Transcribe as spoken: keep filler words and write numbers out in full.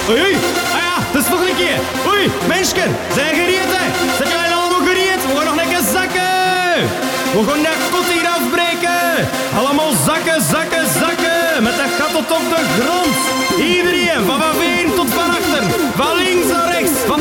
Oei, oei. Ah ja, dat is nog een keer. Oei, mensen, zijn gereed, hè? Zijn jullie allemaal gereed? We gaan nog lekker zakken. We gaan dat kot hier afbreken. Allemaal zakken, zakken, zakken. Met dat gat tot op de grond. Iedereen, van van veen tot van achter. Van links naar rechts. Van